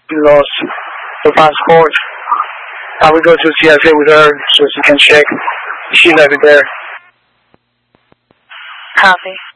We lost the passport. I will go to CSA with her so she can check. She's over there. Copy.